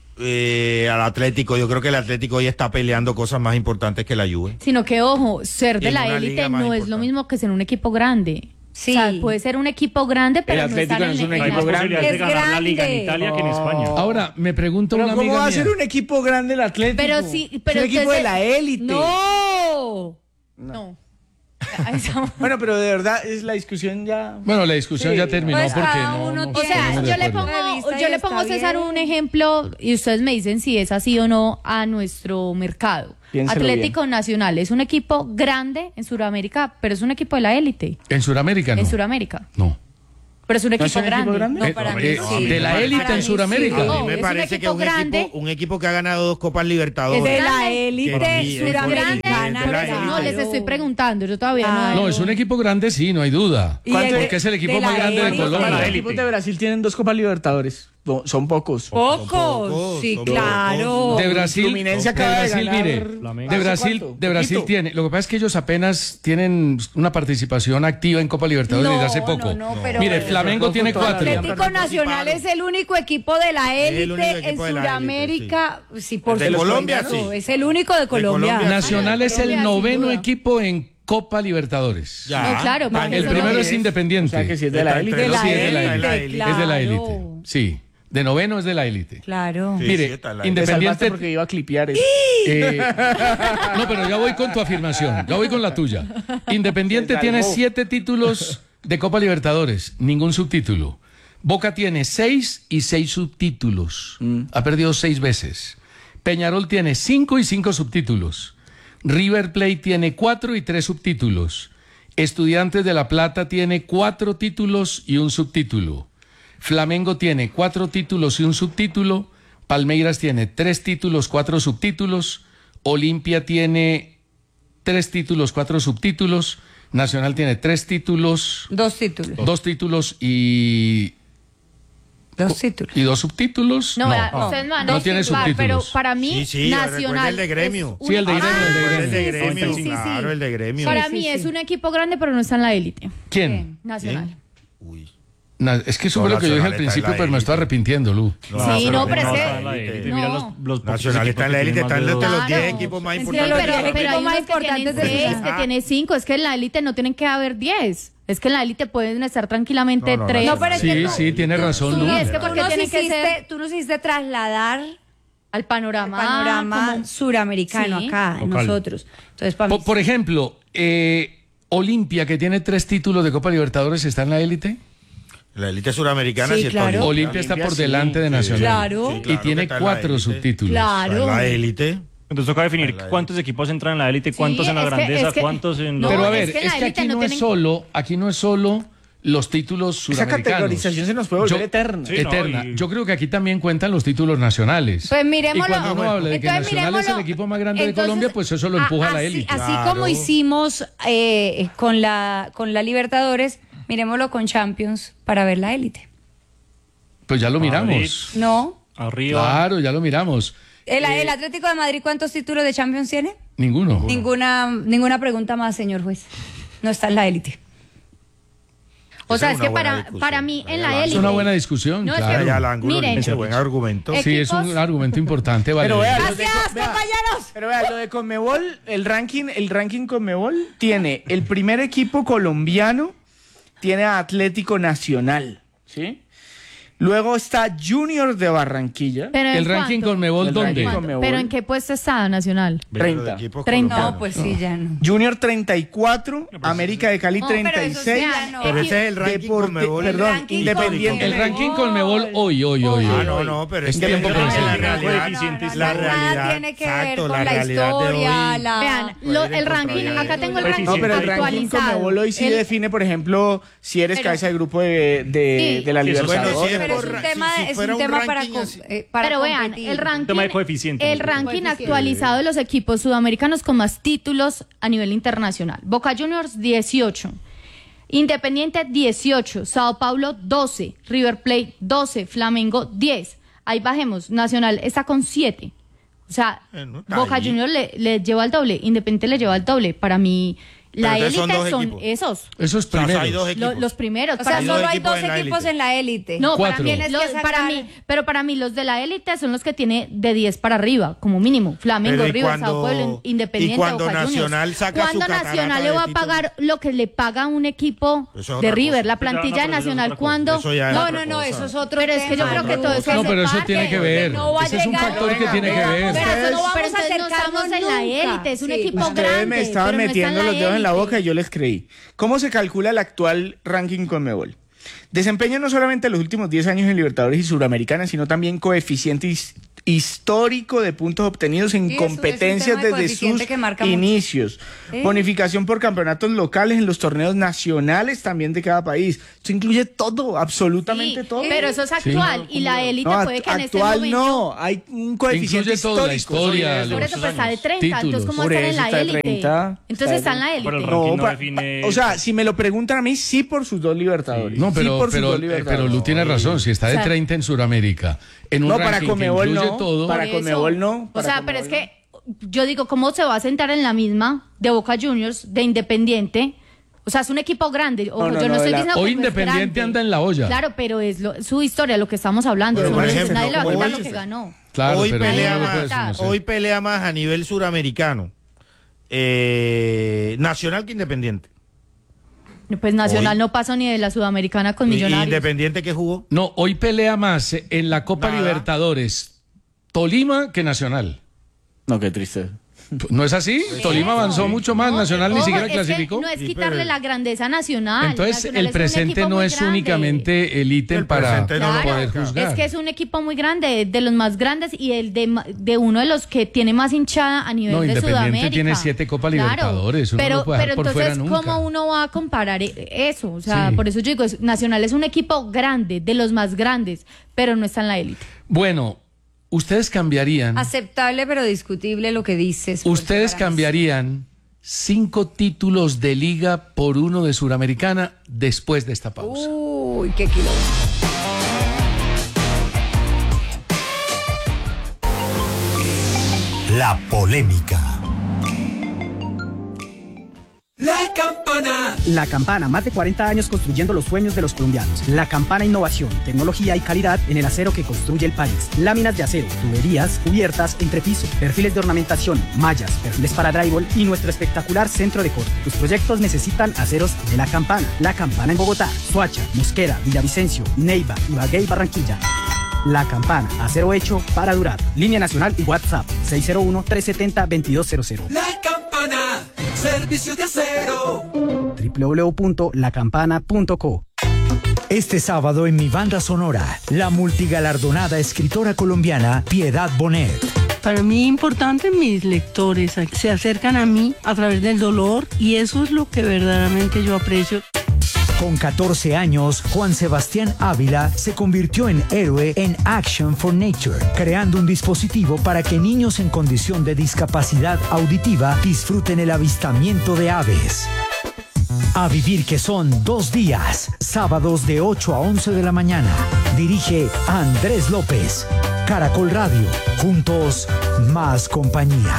Eh, al Atlético, yo creo que el Atlético hoy está peleando cosas más importantes que la Juve. Sino que, ojo, ser Y de en la una élite liga más no es lo importante. mismo que ser un equipo grande. Sí. O sea, puede ser un equipo grande, pero El no Atlético estar no es en, un en Hay equipo más la- grande. posibilidades de Es ganar la liga en grande. Italia que en España. Ahora, me pregunta Pero una ¿cómo amiga va a mía. ser un equipo grande el Atlético? Pero sí, pero es un equipo entonces- de la élite. No. No. Bueno, pero de verdad es la discusión ya. Bueno, la discusión Sí. ya terminó Pues porque cada no. uno no O sea, estamos de yo le acuerdo. pongo, De vista yo y le pongo a está César bien. un ejemplo y ustedes me dicen si es así o no a nuestro mercado. Piénselo Atlético Nacional es un equipo grande en Sudamérica, pero es un equipo de la élite. En Sudamérica no. En Sudamérica. No. Pero es un ¿No equipo es un equipo grande. grande? No, Eh, para mí eh, sí. de la Para élite mí en sí. Sudamérica. A mí No, me es un parece que equipo un grande. equipo, un equipo que ha ganado dos Copas Libertadores. De la grande. élite Que sí, es suramericana. de la claro. No, les estoy preguntando, yo todavía Ah, no. No, es un equipo grande, sí, no hay duda. Y de- Porque es el equipo de más la grande de élite. Colombia. Los equipos de Brasil tienen dos Copas Libertadores. No, son pocos. Pocos, pocos, sí, son claro. De Brasil, Fluminense de acaba de Brasil, ganar. mire, Flamengo. de ¿Hace Brasil, cuánto? de Brasil Poquito. tiene. Lo que pasa es que ellos apenas tienen una participación activa en Copa Libertadores No, desde hace poco. no, no, pero- Mire, pero- Flamengo pero- tiene pero- cuatro. Atlético Nacional es el único equipo de la Es el único élite en equipo de la Sudamérica. Sí, por De supuesto. Colombia, sí. Es el único de Colombia. Colombia. Nacional es el Colombia, sin noveno duda. equipo en Copa Libertadores. Ya. No, claro, porque El eso primero no es Independiente. O sea que si es de la Está élite. entre De los la Sí, es de la élite, élite. claro. Es de la élite. Sí. De noveno es de la élite. Claro. Sí, Mire, sí, está en la Te salvaste Independiente. porque iba a clipear eso. eh, no, pero ya voy con tu afirmación. Ya voy con la tuya. Independiente Se tiene salvó. siete títulos de Copa Libertadores, ningún subtítulo. Boca tiene seis y seis subtítulos. Ha perdido seis veces. Peñarol tiene cinco y cinco subtítulos. River Plate tiene cuatro y tres subtítulos. Estudiantes de La Plata tiene cuatro títulos y un subtítulo. Flamengo tiene cuatro títulos y un subtítulo. Palmeiras tiene tres títulos, cuatro subtítulos. Olimpia tiene tres títulos, cuatro subtítulos. Nacional tiene tres títulos, Dos títulos. dos títulos y, Dos títulos. y dos subtítulos. No, No, la- no, ustedes me van no a tiene disculpar, subtítulos. pero para mí Sí, sí, Nacional recuerda el de gremio. es Sí, el de un- gremio, el de Ah, gremio. El de sí, gremio, sí, sí, claro, sí. el de gremio. Para Sí, mí sí, es sí. un equipo grande, pero no está en la élite. ¿Quién? Nacional. Uy. Na- Es que eso No, fue lo que yo dije al Nacional está en principio, la pero me estoy élite. arrepintiendo, Lu. Sí, no, pero es no que- está en la élite. no. Mira los, los pocos Nacional equipos está en la que élite, tienen está más de entre dos. los diez Claro. equipos más Sí, importantes. los de diez la Pero, pero hay equipos más unos que tienen importantes de seis, su- que Ah. tienen cinco. Es que en la élite no tienen que haber diez. Es que en la élite pueden estar tranquilamente No, no, tres. No, pero es que Sí, tú- sí, tiene razón, Sí, Lu. es que Tú porque nos, tienen que hiciste, ser tú nos hiciste trasladar al el panorama. panorama como- suramericano Sí. acá, en Local. nosotros. Entonces, para mí, Por, por ejemplo, eh, Olimpia, que tiene tres títulos de Copa Libertadores, ¿está en la élite? La élite suramericana Sí, sí, está claro. Olimpia. Olimpia está por sí. delante de Nacional. Claro. Sí, Y claro tiene que está en la cuatro élite. subtítulos. Está en claro. la élite. Entonces toca definir La cuántos equipos entran en la élite, cuántos Sí, en la es que- grandeza, es que- cuántos en No, los... Pero a es ver, que en es la que élite aquí no no es tienen- solo, aquí no es solo los títulos Esa suramericanos. categorización se nos puede volver Yo- eterna. Sí, no, Eterna. y- Yo creo que aquí también cuentan los títulos nacionales. Pues miremoslo. Y cuando uno Ah, habla de que entonces Nacional es el miremoslo. equipo más grande de Entonces, Colombia, pues eso lo empuja a la así- élite. Así Claro. como hicimos eh, con, la, con la Libertadores, miremoslo con Champions para ver la élite. Pues ya lo Madrid. miramos. ¿No? Arriba. Claro, ya lo miramos. ¿El, Eh, el Atlético de Madrid cuántos títulos de Champions tiene? Ninguno. Ninguna, ninguna pregunta más, señor juez. No está en la élite. O Esa sea, es es una que buena para, discusión. para mí en Vaya la la- élite. Es una buena discusión, No, es que- claro. Vaya al ángulo, Miren. ese buen argumento. Sí, es un argumento importante, vale. Pero vea, los de- Gracias, vea, compañeros. Pero vea, lo de Conmebol, el ranking, el ranking Conmebol tiene el primer equipo colombiano, tiene a Atlético Nacional, ¿sí? Luego está Junior de Barranquilla. Pero ¿en ¿El ranking cuánto? Conmebol El dónde? ranking ¿Cuánto? Conmebol. ¿Pero en qué puesto está Nacional? treinta. treinta. No, pues sí, ya no. Junior treinta y cuatro, América de Cali No, pero treinta y eso seis. sí, ya no. Pero ese es el ranking Deporte- Conmebol. perdón, El ranking Independiente. El ranking Conmebol hoy, hoy, hoy. Ah, hoy. no, no, pero Es es que tiempo la presente. realidad, Coeficientes, la Nada realidad, tiene que ver exacto, con la la, realidad de historia, hoy. la... Vean, puede lo- ir en el contra ranking, de- acá tengo el ranking No, pero el ranking actualizado. Conmebol hoy sí El- define, por ejemplo, si eres Pero- cabeza de grupo de, de, Sí. de la Sí, eso es- Libertadores. Bueno, sí, Pero es por- un tema, si- si es fuera un un tema para, ranking com- así. eh, para Pero vean, competir. el ranking, Tema de coeficientes. el ranking Coeficientes. actualizado de los equipos sudamericanos con más títulos a nivel internacional. Boca Juniors dieciocho, Independiente dieciocho, Sao Paulo doce, River Plate doce, Flamengo diez. Ahí bajemos, Nacional está con siete. O sea, Bueno, está Boca ahí. Juniors le, le lleva al doble, Independiente le lleva al doble. Para mí, la Pero entonces son élite dos son, equipos. esos, Esos O sea, primeros. hay dos lo- equipos. los primeros. O Para sea, Hay mí- dos solo hay equipos dos en la equipos élite. en la élite. No, Cuatro. para mí, Tienes los- que sacar- para mí, pero para mí los de la élite son los que tiene de diez para arriba, como mínimo. Flamengo, Pero ¿y River, cuando- Sao Paulo, Independiente, y cuando Boca Juniors. Nacional saca su Cuando catarata Nacional le de va a títulos? pagar lo que le paga un equipo Eso es otra de River, cosa. la Eso ya- plantilla no, de pero eso es Nacional, otra cosa. cuando Eso ya es No, otra no, no, cosa. eso es otro Pero es que yo tema. creo que todo eso No, hace pero eso parte. tiene que ver. No va a Ese es un llegar- factor que Venga, tiene que venga, ver. Pero eso no vamos Pero a entonces no acercarnos estamos en la nunca. élite, es un Sí. equipo Ustedes grande. me estaban pero no está en metiendo la los dedos en en la boca y yo les creí. ¿Cómo se calcula el actual ranking Conmebol? Desempeño no solamente los últimos diez años en Libertadores y Suramericana, sino también coeficiente his- histórico de puntos obtenidos en Sí, eso es un competencias tema de desde coeficiente sus que marca mucho. inicios. Sí. Bonificación por campeonatos locales en los torneos nacionales también de cada país. Esto incluye todo, absolutamente Sí, todo. pero eso es actual y la élite No, puede que en este actual momento... no, hay un coeficiente Incluye todo, la histórico. historia, Por eso, pues está de treinta, títulos. entonces ¿cómo Por estar en eso la está de élite? treinta, Entonces está en la Pero el élite. ranking No, no pa- define- pa- o sea, si me lo preguntan a mí, sí por sus dos Libertadores. No, Sí pero, por sus pero, dos eh, Libertadores. pero Lu tiene razón, si está de O sea, treinta en Sudamérica, en un No, para ranking que Conmebol incluye no, todo, para Por eso. Conmebol no. O para sea, Conmebol pero es no. que yo digo, ¿cómo se va a sentar en la misma de Boca Juniors, de Independiente? O sea, es un equipo grande. Ojo, No, no, yo no, no, estoy de la- diciendo Hoy que no es Independiente grande. anda en la olla. Claro, pero es lo- su historia, lo que estamos hablando. Pero, Eso por no es- ejemplo, nadie le va a como quitar lo dices, que ganó. Claro, hoy, pero pelea no lo más, puedes conocer. hoy pelea más a nivel suramericano eh, Nacional que Independiente. Pues Nacional Hoy- no pasó ni de la Sudamericana con ¿Y Millonarios. Independiente que jugó? No, hoy pelea más en la Copa Nada. Libertadores Tolima que Nacional. No, qué triste. ¿No es así? Tolima avanzó mucho más, No, Nacional ni ojo, siquiera es que clasificó. no es Sí, quitarle pero- la grandeza nacional. Entonces, Nacional el es un presente equipo no muy es grande. únicamente el ítem El para presente no lo poder marca. juzgar. Es que es un equipo muy grande, de los más grandes y el de, ma- de uno de los que tiene más hinchada a nivel No, de Independiente Sudamérica. tiene siete Copa Claro, Libertadores, uno no pero, lo puede dejar pero por entonces, fuera nunca. ¿cómo uno va a comparar e- eso? O sea, Sí. por eso yo digo, es- Nacional es un equipo grande, de los más grandes, pero no está en la élite. Bueno, ustedes cambiarían, Aceptable pero discutible lo que dices. porque ustedes para mí- cambiarían cinco títulos de liga por uno de Suramericana después de esta pausa. Uy, qué kilo. La polémica. La Campana. La Campana, más de cuarenta años construyendo los sueños de los colombianos. La Campana, innovación, tecnología y calidad en el acero que construye el país. Láminas de acero, tuberías, cubiertas, entrepiso, perfiles de ornamentación, mallas, perfiles para drywall y nuestro espectacular centro de corte. Tus proyectos necesitan aceros de La Campana. La Campana en Bogotá, Soacha, Mosquera, Villavicencio, Neiva, Ibagué y Barranquilla. La Campana, acero hecho para durar. Línea nacional y WhatsApp seis cero uno, tres siete cero, dos dos cero cero. La Campana. Servicios de acero. doble u doble u doble u punto la campana punto co. Este sábado en mi banda sonora, la multigalardonada escritora colombiana Piedad Bonet. Para mí importante, mis lectores se acercan a mí a través del dolor y eso es lo que verdaderamente yo aprecio. Con catorce años, Juan Sebastián Ávila se convirtió en héroe en Action for Nature, creando un dispositivo para que niños en condición de discapacidad auditiva disfruten el avistamiento de aves. A vivir, que son dos días, sábados de ocho a once de la mañana. Dirige Andrés López. Caracol Radio. Juntos, más compañía.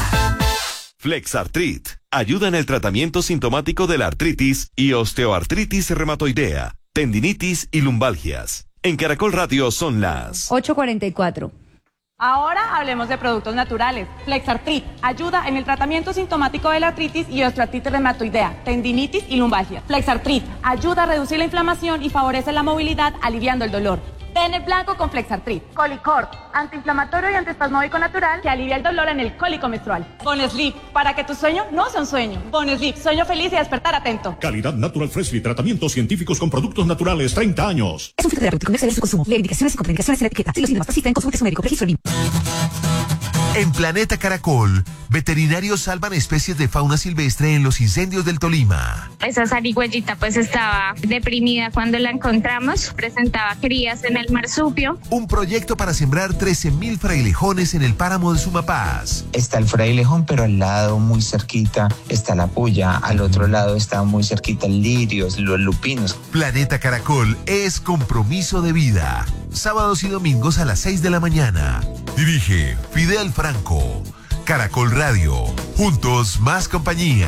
Flexartrit ayuda en el tratamiento sintomático de la artritis y osteoartritis reumatoidea, tendinitis y lumbalgias. En Caracol Radio son las ocho cuarenta y cuatro. Ahora hablemos de productos naturales. Flexartrit ayuda en el tratamiento sintomático de la artritis y osteoartritis reumatoidea, tendinitis y lumbalgia. Flexartrit ayuda a reducir la inflamación y favorece la movilidad, aliviando el dolor. Ten el blanco con Flexartrit. Colicorp, antiinflamatorio y antiespasmódico natural que alivia el dolor en el cólico menstrual. Bonesleep, para que tu sueño no sea un sueño. Bonesleep, sueño feliz y despertar atento. Calidad Natural Freshly, tratamientos científicos con productos naturales, treinta años. Es un fitoterapéutico, no excede su consumo. Lee indicaciones y contraindicaciones en la etiqueta. Si los síntomas persisten, consulte a su médico. Registro B I M. En Planeta Caracol, veterinarios salvan especies de fauna silvestre en los incendios del Tolima. Esa zarigüeyita pues estaba deprimida cuando la encontramos, presentaba crías en el marsupio. Un proyecto para sembrar trece mil frailejones en el páramo de Sumapaz. Está el frailejón, pero al lado, muy cerquita, está la puya. Al otro lado está muy cerquita el lirios, los lupinos. Planeta Caracol es compromiso de vida. Sábados y domingos a las seis de la mañana. Dirige Fidel Franco. Caracol Radio. Juntos, más compañía.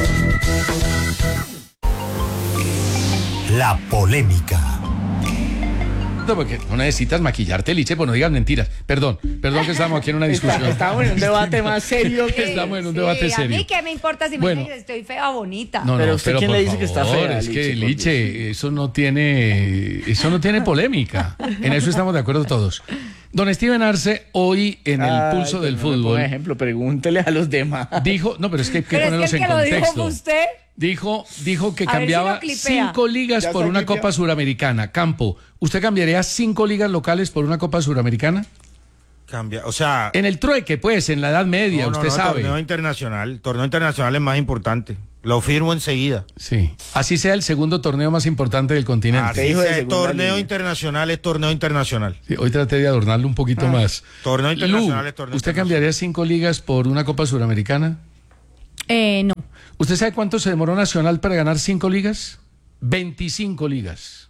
La polémica. Porque no necesitas maquillarte, Liche, pues no digas mentiras. Perdón, perdón que estamos aquí en una discusión. Estamos en un debate más serio que estamos en un debate Sí, serio. a mí qué me importa si Bueno. me dicen que estoy fea o bonita. No, Pero no, usted, pero ¿quién por le dice que está favor, fea, es que, Liche, por Liche, eso no tiene, eso no tiene polémica. En eso estamos de acuerdo todos. Don Steven Arce, hoy en el Ay, pulso del pero no me fútbol. ponga ejemplo, pregúntele a los demás. Dijo, no, pero es que hay que Pero ponerlos es que el en que lo dijo contexto. fue usted. Dijo, dijo que A ver si cambiaba lo clipea. cinco ligas Ya por está una clipeado. Copa Suramericana. Campo, ¿usted cambiaría cinco ligas locales por una Copa Suramericana? Cambia, o sea... En el trueque, pues, en la Edad Media, no, no, usted no, sabe. Torneo internacional. Torneo internacional es más importante. Lo firmo enseguida. Sí. Así sea el segundo torneo más importante del continente. Así sea, torneo internacional es torneo internacional. Sí, hoy traté de adornarlo un poquito Ah. más. Torneo internacional Lu, es torneo ¿usted cambiaría cinco ligas por una Copa Suramericana? Eh, no. ¿Usted sabe cuánto se demoró Nacional para ganar cinco ligas? veinticinco ligas.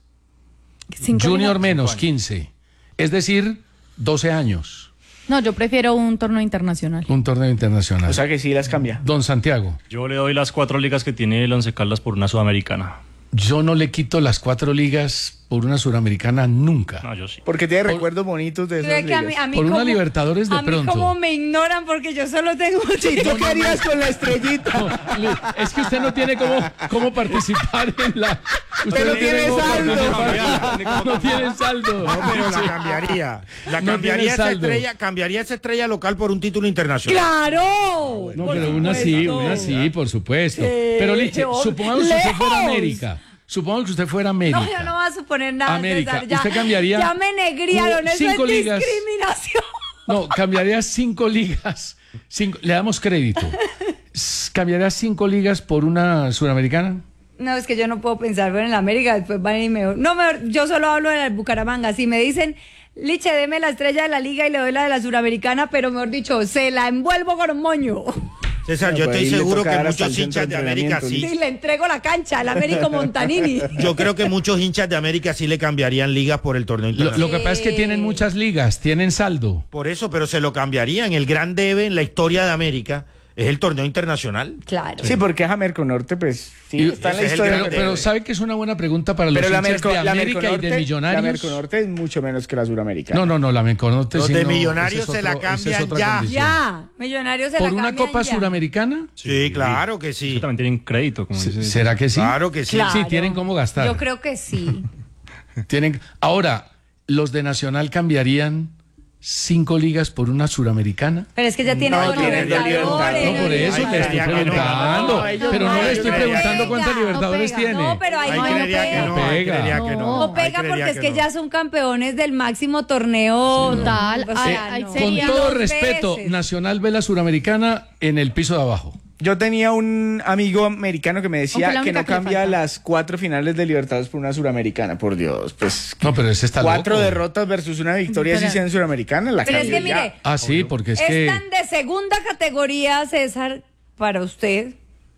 Cinco Junior ligas. menos quince. Es decir, doce años. No, yo prefiero un torneo internacional. Un torneo internacional. O sea que sí las cambia. Don Santiago. Yo le doy las cuatro ligas que tiene el Once Caldas por una sudamericana. Yo no le quito las cuatro ligas por una suramericana nunca. No, yo sí. Porque tiene recuerdos bonitos de esas Creo que a ligas. mí- a mí Por una como- Libertadores de a mí pronto. como me ignoran porque yo solo tengo... Sí, ¿tú qué harías con la estrellita? No, le- es que usted no tiene cómo, cómo participar en la... Usted Pero no tiene tiene cómo saldo. participar. No tiene saldo. No, pero la cambiaría. La No cambiaría tiene esa saldo. estrella, cambiaría esa estrella local por un título internacional. ¡Claro! No, Por pero una sí, supuesto. una sí, por supuesto. Sí, Pero Liche, oh, supongamos que usted fuera lejos. América. Supongamos que usted fuera América. No, yo no voy a suponer nada. América, César, ya, ¿usted cambiaría Ya me negriaron, eso cinco es ligas? discriminación. No, cambiaría cinco ligas. Cinco- le damos crédito. S- ¿Cambiaría cinco ligas por una suramericana? No, es que yo no puedo pensar bueno, en la América, después van y mejor. No, mejor, yo solo hablo de la Bucaramanga. Si me dicen, Liche, deme la estrella de la liga y le doy la de la suramericana, pero mejor dicho, se la envuelvo con un moño. César, No, yo pues estoy ahí le seguro toca que dar hasta muchos el centro hinchas de de América entrenamiento, sí. Y le entrego la cancha al Américo Montanini. Yo creo que muchos hinchas de América sí le cambiarían ligas por el torneo Lo, internacional. lo que pasa es que tienen muchas ligas, tienen saldo. Por eso, pero se lo cambiarían. El gran debe en la historia de América es el torneo internacional. Claro. Sí, porque es Amerco Norte, pues sí, Y- está en la ese es el historia. gran Pero, debe. pero sabe que es una buena pregunta para los Pero la hinchas Merco, de la América Merco y Norte, de la Millonarios. Merco Norte es mucho menos que la Suramericana. No, no, no, la Merconorte Los sí, de no, Millonarios ese es se la otro- esa es cambian otra ya. condición. Ya, Millonarios se ¿Por la una cambian Copa ya. Suramericana? Sí, claro que sí. Ellos también tienen crédito, como dice. ¿Será que sí? Claro que sí. Claro. Sí, tienen cómo gastar. Yo creo que sí. Tienen... Ahora, ¿los de Nacional cambiarían cinco ligas por una suramericana? Pero es que ya tiene No, dos tienen dos Libertadores. No, por eso Ay, le estoy creería que no. preguntando. No, ellos pero no no, le ellos estoy no preguntando pegan. cuántas No Libertadores pega. tiene. No, pero ahí Ahí no creería que pega. no, ahí Pega. creería que no. No ahí pega creería porque es que no. ya son campeones del máximo torneo. Total, O sea, ahí- ahí no. sería- Con todo Dos respeto, veces. Nacional ve la suramericana en el piso de abajo. Yo tenía un amigo americano que me Aunque decía la que única no que le cambia falta. las cuatro finales de Libertadores por una Suramericana, por Dios. Pues No, pero ese está cuatro loco. derrotas versus una victoria si Pero- sea en Suramericana, la Pero es cambio que ya. mire, Ah, sí, porque es es que... tan de segunda categoría, César, para usted,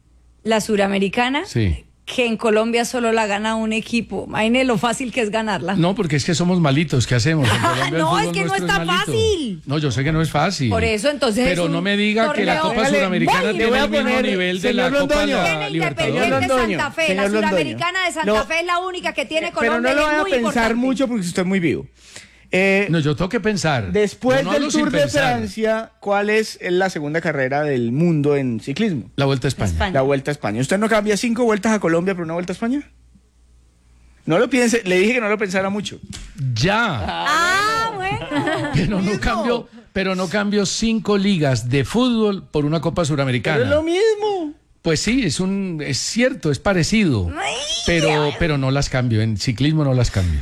la suramericana, Sí. que en Colombia solo la gana un equipo. Imagine lo fácil que es ganarla. No, porque es que somos malitos. ¿Qué hacemos? En Colombia el No, fútbol es que no nuestro está malito. fácil. No, yo sé que no es fácil. Por eso, entonces, Pero es un no me diga que la torneo- Copa Póngale, Suramericana voy, le tiene voy a el mismo poner, nivel de la señor Copa Londoño. la Tiene Libertadores. Independiente Londoño, Santa Fe, la señor Londoño. suramericana de Santa No. Fe es la única que tiene Pero Colombia. no lo y es voy a muy pensar importante. mucho porque usted es muy vivo. Eh, No, yo tengo que pensar. después Yo no del hablo sin Tour de pensar. Francia, ¿cuál es la segunda carrera del mundo en ciclismo? La Vuelta a España. España. La Vuelta a España. ¿Usted no cambia cinco vueltas a Colombia por una Vuelta a España? No lo piense, le dije que no lo pensara mucho. Ya. Ah, bueno. Pero no cambio, pero no cambio cinco ligas de fútbol por una Copa Pero Suramericana. es lo mismo. Pues sí, es un, es cierto, es parecido. Pero, pero no las cambio. En ciclismo no las cambio.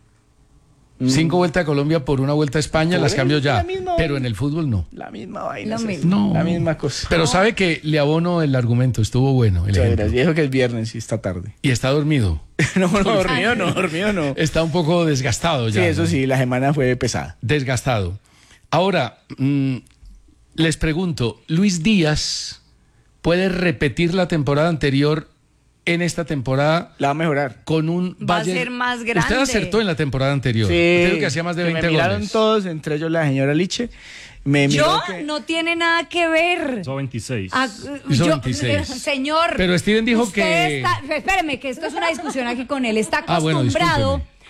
Cinco vueltas a Colombia por una vuelta a España Por las eso, cambio es ya. la misma Pero vaina. en el fútbol no. La misma vaina. Lo César. mismo. No. La misma cosa. Pero sabe que le abono el argumento, estuvo bueno. El Muchas ejemplo. gracias. Dijo que es viernes y está tarde. Y está dormido. no, no, dormido no, dormido no. Está un poco desgastado ya. Sí, eso ¿no? sí, la semana fue pesada. Desgastado. Ahora, mm, les pregunto, ¿Luis Díaz puede repetir la temporada anterior en esta temporada? La va a mejorar. Con un Va a Bayern- ser más grande. Usted acertó en la temporada anterior. Sí, Usted dijo que hacía más de que veinte me miraron goles. todos, entre ellos la señora Liche. Me miró Yo que- no tiene nada que ver. Hizo veintiséis. Ah, Hizo yo- veintiséis. Señor. Pero Steven dijo usted que- está- espéreme, que esto es una discusión aquí con él. Está Ah, bueno, acostumbrado discúlpeme.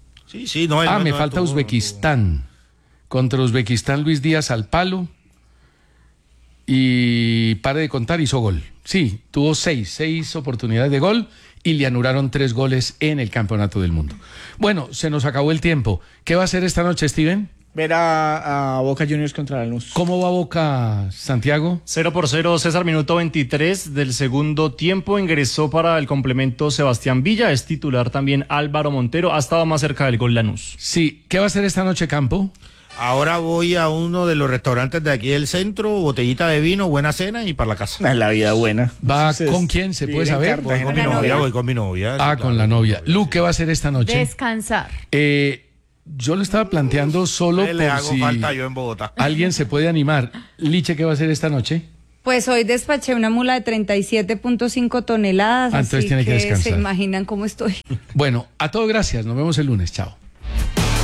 Sí, sí, no. él Ah, no- me no falta estuvo- Uzbekistán. Contra Uzbekistán, Luis Díaz al palo. Y pare de contar, hizo gol. Sí, tuvo seis, seis oportunidades de gol y le anularon tres goles en el Campeonato del Mundo. Bueno, se nos acabó el tiempo. ¿Qué va a hacer esta noche, Steven? Ver a, a Boca Juniors contra Lanús. ¿Cómo va Boca, Santiago? cero por cero, César, minuto veintitrés del segundo tiempo. Ingresó para el complemento Sebastián Villa. Es titular también Álvaro Montero. Ha estado más cerca del gol Lanús. Sí. ¿Qué va a hacer esta noche, Campo? Ahora voy a uno de los restaurantes de aquí del centro, botellita de vino, buena cena y para la casa. Es la vida buena. ¿Va Entonces, con quién? ¿Se puede saber? Voy con mi novia, voy con mi novia. Ah, con la novia. Lu, ¿qué va a hacer esta noche? Descansar. Eh... Yo lo estaba planteando solo Le por hago si falta yo en Bogotá. alguien se puede animar. Liche, ¿qué va a hacer esta noche? Pues hoy despaché una mula de treinta y siete punto cinco toneladas, Ah, entonces así tiene que que descansar. se imaginan cómo estoy. Bueno, a todos gracias. Nos vemos el lunes. Chao.